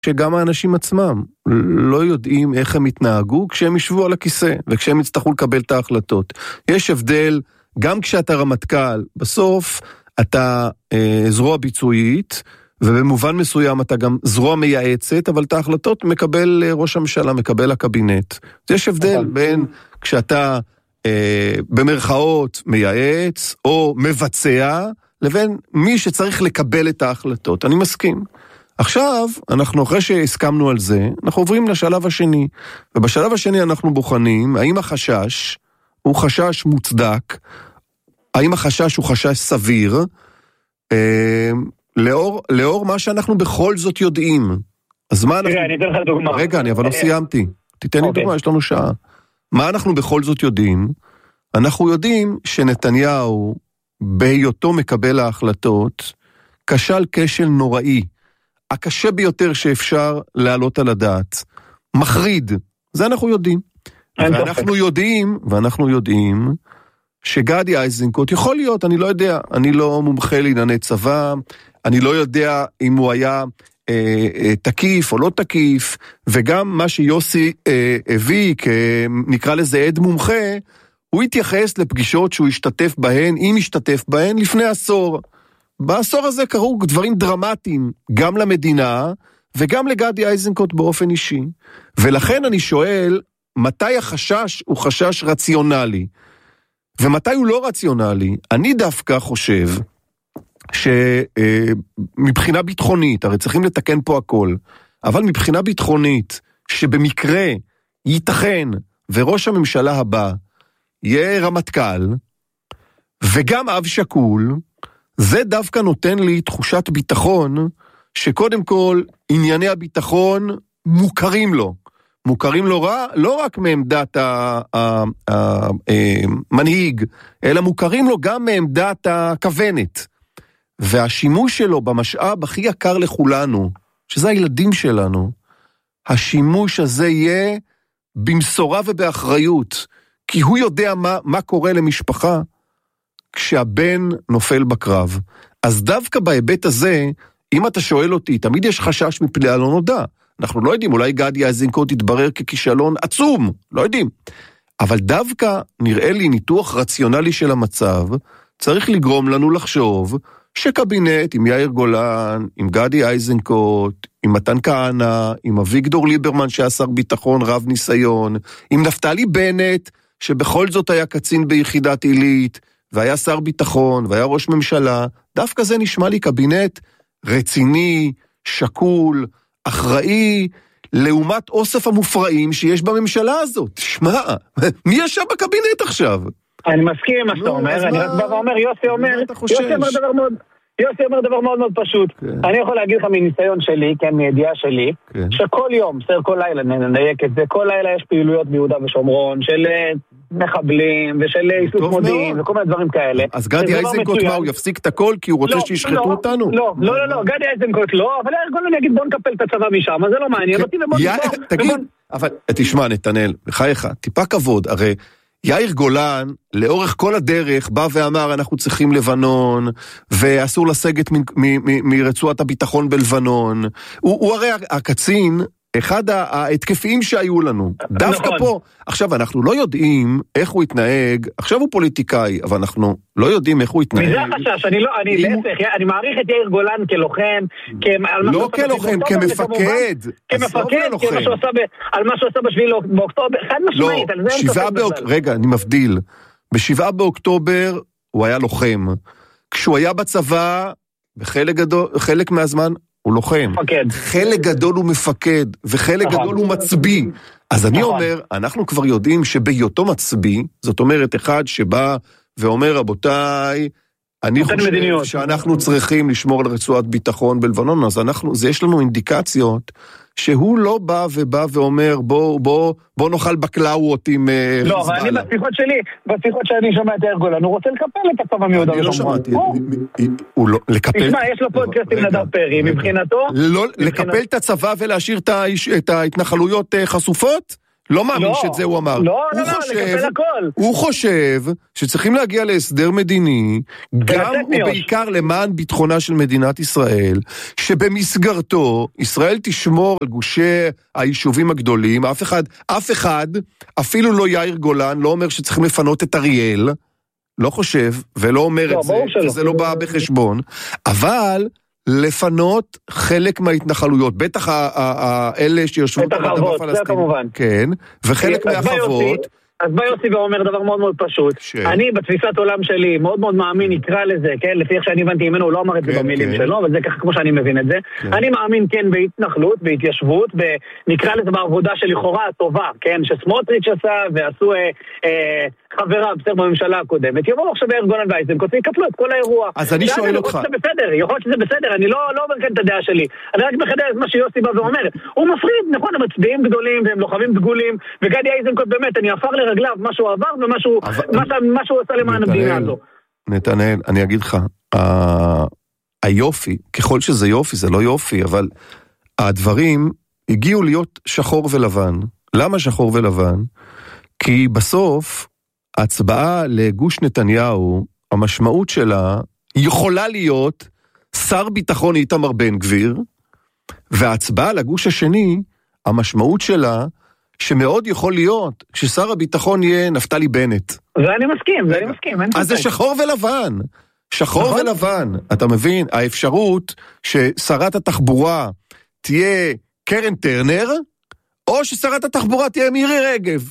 שגם האנשים עצמם לא יודעים איך הם יתנהגו כשהם ישבו על הכיסא, וכשהם יצטרכו לקבל את ההחלטות. יש הבדל, גם כשאתה רמטכ"ל, בסוף אתה זרוע ביצועית, ובמובן מסוים אתה גם זרוע מייעצת, אבל את ההחלטות מקבל ראש הממשלה, מקבל הקבינט. יש הבדל בין כשאתה במרכאות מייעץ, או מבצע, לבין מי שצריך לקבל את ההחלטות. אני מסכים. עכשיו, אנחנו אחרי שהסכמנו על זה, אנחנו עוברים לשלב השני, ובשלב השני אנחנו בוחנים, האם החשש הוא חשש מוצדק, האם החשש הוא חשש סביר, לאור מה שאנחנו בכל זאת יודעים. אז מה אנחנו... אני אתן לך דוגמה. רגע, אבל לא סיימתי. תיתן לי דוגמה, יש לנו שעה. מה אנחנו בכל זאת יודעים? אנחנו יודעים שנתניהו, בהיותו מקבל ההחלטות, כשל כשל נוראי, הקשה ביותר שאפשר להעלות על הדעת. מחריד. זה אנחנו יודעים. ואנחנו יודעים שגדי איזנקוט יכול להיות, אני לא יודע, אני לא מומחה לענייני צבא, אני לא יודע אם הוא היה תקיף או לא תקיף, וגם מה שיוסי הביא, נקרא לזה עד מומחה, הוא התייחס לפגישות שהוא השתתף בהן, אם השתתף בהן, לפני עשור. בעשור הזה קרו דברים דרמטיים, גם למדינה, וגם לגדי איזנקוט באופן אישי. ולכן אני שואל, מתי החשש הוא חשש רציונלי? ומתי הוא לא רציונלי? אני דווקא חושב שמבחינה ביטחונית, הרי צריכים לתקן פה הכל, אבל מבחינה ביטחונית, שבמקרה ייתכן וראש הממשלה הבא יהיה רמטכ"ל, וגם אב שכול, זה דווקא נותן לי תחושת ביטחון, שקודם כל ענייני הביטחון מוכרים לו. מוכרים לו לא רק מעמדת המנהיג, אלא מוכרים לו גם מעמדת הכוונת. והשימוש שלו במשאב הכי יקר לכולנו, שזה הילדים שלנו, השימוש הזה יהיה במשורה ובאחריות, כי הוא יודע מה קורה למשפחה כשהבן נופל בקרב. אז דווקא בהיבט הזה, אם אתה שואל אותי, תמיד יש חשש מפני הלא נודע. אנחנו לא יודעים, אולי גדי איזנקוט יתברר ככישלון עצום, לא יודעים. אבל דווקא נראה לי ניתוח רציונלי של המצב, צריך לגרום לנו לחשוב שקבינט עם יאיר גולן, עם גדי איזנקוט, עם מתן כהנא, עם אביגדור ליברמן שהיה שר ביטחון רב ניסיון, עם נפתלי בנט, שבכל זאת היה קצין ביחידת עילית, והיה שר ביטחון, והיה ראש ממשלה, דווקא זה נשמע לי קבינט רציני, שקול, אחראי, לעומת אוסף המופרעים שיש בממשלה הזאת. שמע, מי ישב בקבינט עכשיו? אני מסכים עם מה שאתה אומר, אני רק בא ואומר, יוסי אומר דבר מאוד מאוד פשוט. אני יכול להגיד לך מניסיון שלי, כן, מידיעה שלי, שכל יום, כל לילה נדייק את זה, כל לילה יש פעילויות ביהודה ושומרון, של מחבלים ושל איסוף מודיעין וכל מיני דברים כאלה. אז גדי איזנקוט מה, הוא יפסיק את הכל כי הוא רוצה שישחטו אותנו? לא, גדי איזנקוט לא, אבל אני אגיד בוא נקפל את הצבא משם, אז זה לא מעניין אותי ובוא נקפל. תגיד, אבל תשמע נתנאל, בחייך, טיפה כבוד, הרי יאיר גולן, לאורך כל הדרך, בא ואמר, אנחנו צריכים לבנון, ואסור לסגת מרצועת הביטחון בלבנון. הוא הרי הקצין, אחד ההתקפיים שהיו לנו. דווקא פה, עכשיו, אנחנו לא יודעים איך הוא יתנהג, עכשיו הוא פוליטיקאי, אבל אנחנו לא יודעים איך הוא יתנהג. מזה החשש, אני מעריך את יאיר גולן כלוחם, לא כלוחם, כמפקד. כמפקד, על מה שהוא עשה ב7 באוקטובר, חד משמעית, על זה אין ספק. רגע, אני מבדיל. ב7 באוקטובר הוא היה לוחם. כשהוא היה בצבא, בחלק מהזמן, הוא לוחם. חלק גדול הוא מפקד, וחלק גדול הוא מצביא. אז אני אומר, אנחנו כבר יודעים שבהיותו מצביא, זאת אומרת, אחד שבא ואומר, רבותיי, אני חושב שאנחנו צריכים לשמור על רצועת ביטחון בלבנון, אז יש לנו אינדיקציות שהוא לא בא ואומר, בוא נאכל בקלאוות עם חיזבאללה. לא, אבל אני בשיחות שאני שומע את יאיר גולן, הוא רוצה לקפל את הצבא מיהודה ושומרון. תשמע, יש לו פודקאסט עם נדב פרי, מבחינתו... לקפל את הצבא ולהשאיר את ההתנחלויות חשופות? לא מאמין שאת זה הוא אמר. הוא חושב שצריכים להגיע להסדר מדיני, גם ובעיקר למען ביטחונה של מדינת ישראל, שבמסגרתו ישראל תשמור על גושי היישובים הגדולים, אף אחד, אפילו לא יאיר גולן, לא אומר שצריכים לפנות את אריאל, לא חושב, ולא אומר את זה, וזה לא בא בחשבון, אבל לפנות חלק מההתנחלויות, בטח האלה שיושבות על אדמה פלסטינית, כן, וחלק מהחוות. אז בא יוסי ואומר דבר מאוד מאוד פשוט. אני בתפיסת עולם שלי מאוד מאוד מאמין, נקרא לזה, כן, לפי איך שאני הבנתי ממנו, הוא לא אמר את זה במילים שלו, אבל זה ככה כמו שאני מבין את זה. אני מאמין כן בהתנחלות, בהתיישבות, נקרא לזה בעבודה שלכאורה הטובה, כן, שסמוטריץ' עשה ועשו חברה בסדר בממשלה הקודמת, יבואו עכשיו יאיר גולן ואיזנקוט ויקפלו את כל האירוע. אז אני שואל אותך. יכול להיות שזה בסדר, אני לא אומר כאן את הדעה שלי, אני רק מחדד את מה שיוסי בא ואומר. הוא מפריד, נכון, הם מצביעים גדולים והם לוחמים דגולים, וגדי איזנקוט באמת, אני אפר לרגליו מה שהוא עבר ומה שהוא עשה למען המדינה הזו. נתנאל, אני אגיד לך, היופי, ככל שזה יופי, זה לא יופי, אבל הדברים הגיעו להיות שחור ולבן. למה שחור ולבן? כי בסוף ההצבעה לגוש נתניהו, המשמעות שלה יכולה להיות שר ביטחון איתמר בן גביר, וההצבעה לגוש השני, המשמעות שלה שמאוד יכול להיות ששר הביטחון יהיה נפתלי בנט. ואני מסכים. אז זה שחור ולבן. שחור ולבן. אתה מבין? האפשרות ששרת התחבורה תהיה קרן טרנר, או ששרת התחבורה תהיה מירי רגב.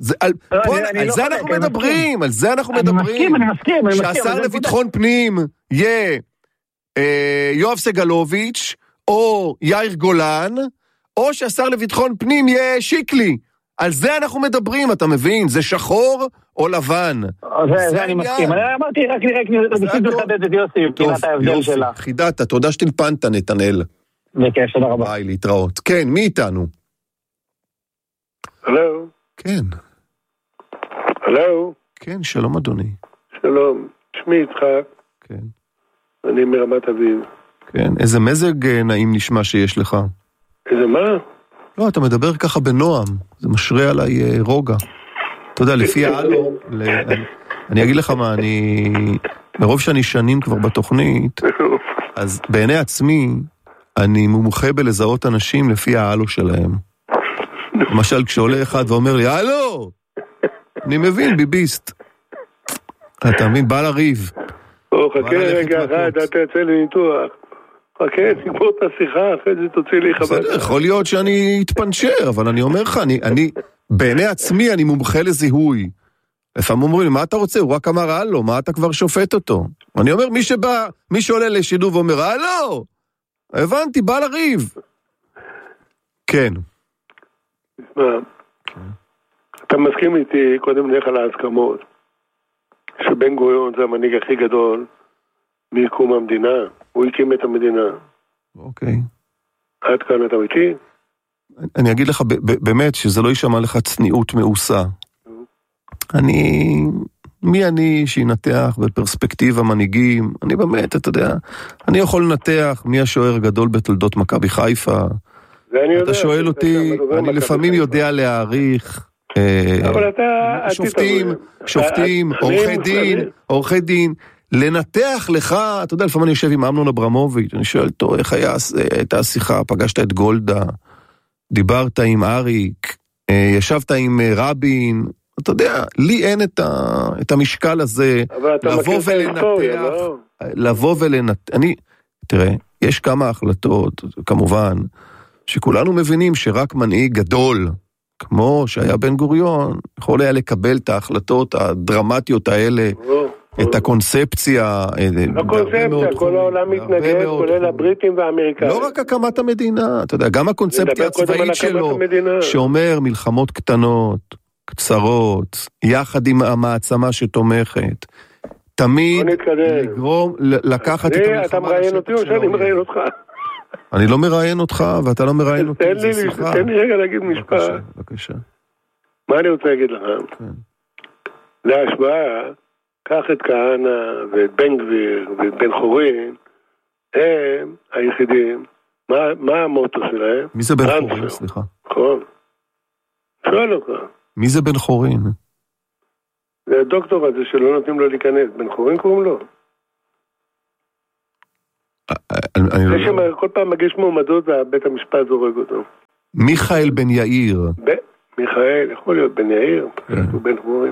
על זה אנחנו מדברים, אני מסכים. שהשר לביטחון פנים יהיה יואב סגלוביץ' או יאיר גולן, או שהשר לביטחון פנים יהיה שיקלי. על זה אנחנו מדברים, אתה מבין? זה שחור או לבן. זה אני מסכים. אני אמרתי רק לחדד את יוסי, מבחינת ההבדל שלה. חידדת, תודה שתלפנת, נתנאל. בכיף, תודה רבה. ביי, להתראות. כן, מי איתנו? הלו. כן. הלו. כן, שלום אדוני. שלום, שמי יצחק. כן. אני מרמת אביב. כן, איזה מזג נעים נשמע שיש לך. איזה מה? לא, אתה מדבר ככה בנועם, זה משרה עליי רוגע. אתה יודע, לפי העלו, אני אגיד לך מה, מרוב שאני שנים כבר בתוכנית, אז בעיני עצמי, אני מומחה בלזהות אנשים לפי העלו שלהם. למשל, כשעולה אחד ואומר לי, הלו! אני מבין, ביביסט. אתה מבין, בא לריב. חכה רגע אחד, אתה יצא לניתוח. חכה, תגמור את השיחה, אחרי זה תוציא לי חבל. בסדר, יכול להיות שאני אתפנשר, אבל אני אומר לך, בעיני עצמי אני מומחה לזיהוי. לפעמים אומרים, מה אתה רוצה? הוא רק אמר, הלו, מה אתה כבר שופט אותו? אני אומר, מי שעולה לשידור ואומר, הלו! הבנתי, בא לריב. כן. אתה מסכים איתי, קודם נלך על ההסכמות, שבן גוריון זה המנהיג הכי גדול מיקום המדינה, הוא הקים את המדינה. אוקיי. עד כאן אתה איתי? אני אגיד לך באמת שזה לא יישמע לך צניעות מעושה. מי אני שינתח בפרספקטיבה מנהיגים? אני באמת, אתה יודע, אני יכול לנתח מי השוער הגדול בתולדות מכבי חיפה. אתה שואל אותי, אני לפעמים יודע להעריך שופטים, עורכי דין, לנתח לך, אתה יודע, לפעמים אני יושב עם אמנון אברמוביץ', אני שואל אותו, איך הייתה השיחה, פגשת את גולדה, דיברת עם אריק, ישבת עם רבין, אתה יודע, לי אין את המשקל הזה, לבוא ולנתח, תראה, יש כמה החלטות, כמובן, שכולנו מבינים שרק מנהיג גדול, כמו שהיה בן גוריון, יכול היה לקבל את ההחלטות הדרמטיות האלה, את הקונספציה. הקונספציה, כל העולם מתנגד, כולל הבריטים והאמריקאים. לא רק הקמת המדינה, אתה יודע, גם הקונספציה הצבאית שלו, שאומר מלחמות קטנות, קצרות, יחד עם המעצמה שתומכת, תמיד לגרום, לקחת את המלחמה. אתה מראיין אותי או שאני מראיין אותך? אני לא מראיין אותך, ואתה לא מראיין אותי. תן לי רגע להגיד משפט. בבקשה. מה אני רוצה להגיד לך? להשוואה, קח את כהנא ואת בן גביר ואת בן חורין, הם היחידים. מה המוטו שלהם? מי זה בן חורין? סליחה. נכון. שואל שואל אותך. מי זה בן חורין? זה הדוקטור הזה שלא נותנים לו להיכנס. בן חורין קוראים לו? זה שכל פעם מגיש מועמדות ובית המשפט זורק אותו. מיכאל בן יאיר. מיכאל, יכול להיות בן יאיר, הוא בן חורין.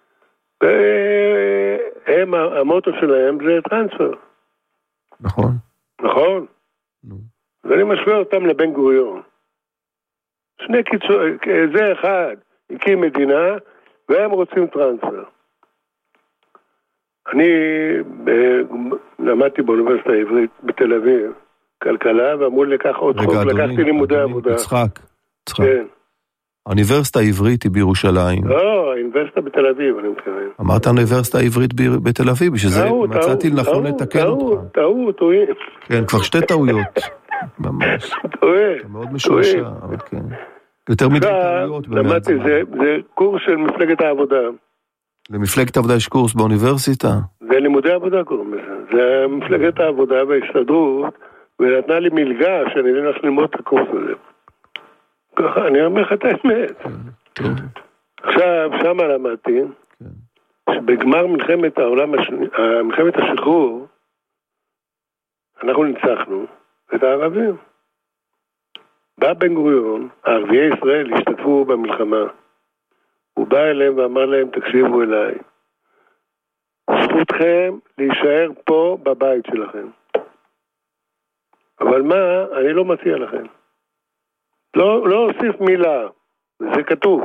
והם, המוטו שלהם זה טרנספר. נכון. נכון. ואני משווה אותם לבן גוריון. שני קיצור, זה אחד, הקים מדינה, והם רוצים טרנספר. אני למדתי באוניברסיטה העברית בתל אביב, כלכלה, ואמרו לי לקח עוד חוק, לקחתי לימודי עבודה. יצחק. כן. האוניברסיטה העברית היא בירושלים. לא, האוניברסיטה בתל אביב, אני מתכוון. אמרת האוניברסיטה העברית בתל אביב, בשביל זה מצאתי לנכון לתקן אותך. טעות. כן, כבר שתי טעויות. ממש. טועה. מאוד משורשה, אבל כן. יותר מדי טעויות. למדתי, זה קורס של מפלגת העבודה. למפלגת העבודה יש קורס באוניברסיטה? זה לימודי עבודה קוראים לזה. זה מפלגת העבודה וההסתדרות, ונתנה לי מלגה שאני אלך ללמוד את הקורס הזה. ככה, אני אומר לך את האמת. עכשיו, שמה למדתי, שבגמר מלחמת העולם, מלחמת השחרור, אנחנו ניצחנו את הערבים. בא בן גוריון, הערביי ישראל השתתפו במלחמה. הוא בא אליהם ואמר להם, תקשיבו אליי. זכותכם להישאר פה בבית שלכם. אבל מה, אני לא מציע לכם. לא אוסיף מילה, זה כתוב.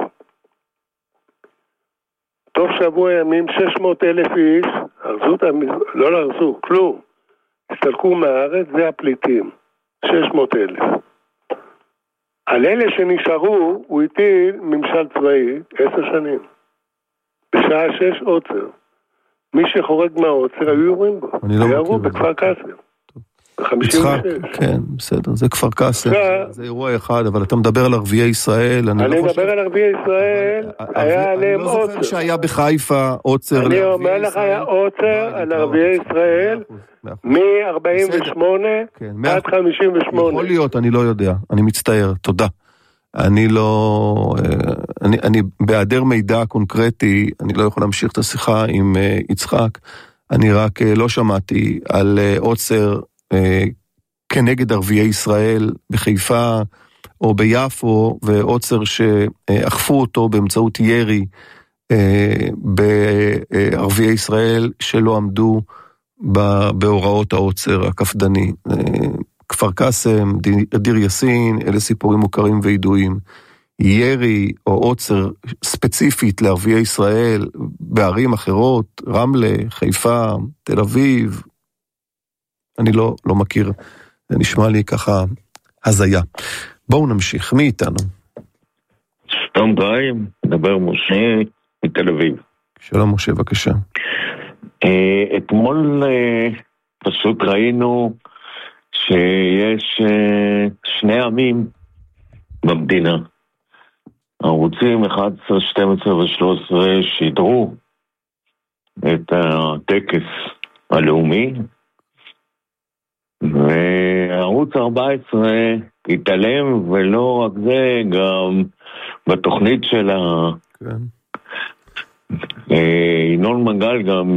תוך שבוע ימים 600,000 איש, לא הרסו, כלום. הסתלקו מהארץ, זה הפליטים. 600,000. על אלה שנשארו, הוא הטיל ממשל צבאי 10 שנים. בשעה 6 עוצר. מי שחורג מהעוצר, היו יורים בו. היו בכפר קאסם. יצחק, כן, בסדר, זה כפר קאסם, זה אירוע אחד, אבל אתה מדבר על ערביי ישראל. אני מדבר על ערביי ישראל, היה עליהם עוצר. אני לא זוכר שהיה בחיפה עוצר לערביי ישראל. אני אומר לך, היה עוצר על ערביי ישראל, מ-48 עד 58. יכול להיות, אני לא יודע, אני מצטער, תודה. אני בהיעדר מידע קונקרטי, אני לא יכול להמשיך את השיחה עם יצחק, אני רק לא שמעתי על עוצר כנגד ערביי ישראל בחיפה או ביפו, ועוצר שאכפו אותו באמצעות ירי בערביי ישראל שלא עמדו בהוראות העוצר הקפדני. כפר קאסם, דיר יאסין, אלה סיפורים מוכרים וידועים. ירי או עוצר ספציפית לערביי ישראל בערים אחרות, רמלה, חיפה, תל אביב, אני לא מכיר, זה נשמע לי ככה הזיה. בואו נמשיך, מי איתנו? שלום גיים, מדבר משה מתל אביב. שלום משה, בבקשה. אתמול פשוט ראינו שיש שני עמים במדינה. ערוצים 11, 12 ו-13 שידרו את הטקס הלאומי, וערוץ 14 התעלם, ולא רק זה, גם בתוכנית של ינון מגל גם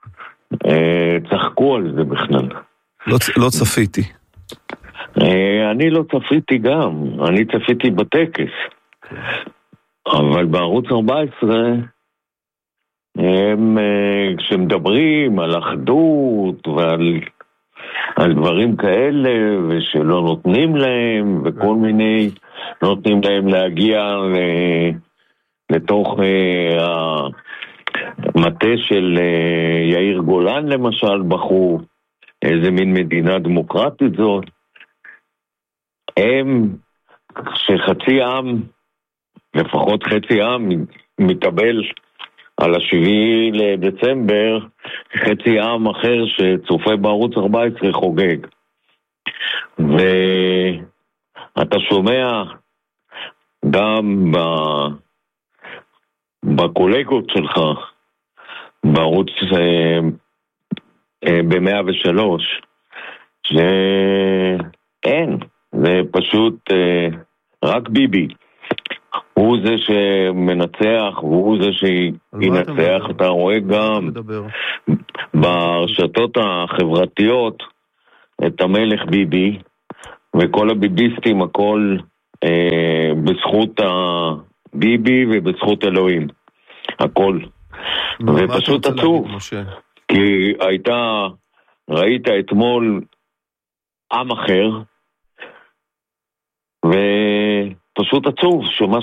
צחקו על זה בכלל. לא צפיתי. אני לא צפיתי גם, אני צפיתי בטקס. אבל בערוץ 14 הם כשמדברים על אחדות ועל דברים כאלה, ושלא נותנים להם, וכל מיני נותנים להם להגיע לתוך המטה של יאיר גולן למשל, בחור איזה מין מדינה דמוקרטית זאת. הם שחצי עם, לפחות חצי עם, מתקבל על 7 לדצמבר, חצי עם אחר שצופה בערוץ 14 חוגג. ואתה שומע גם בקולגות שלך בערוץ ב-103 שאין, זה פשוט רק ביבי. הוא זה שמנצח, והוא זה שינצח. אתה רואה גם ברשתות החברתיות את המלך ביבי, וכל הביביסטים, הכל בזכות הביבי ובזכות אלוהים. הכל. ופשוט עצוב. כי ראית אתמול עם אחר, ופשוט עצוב שמה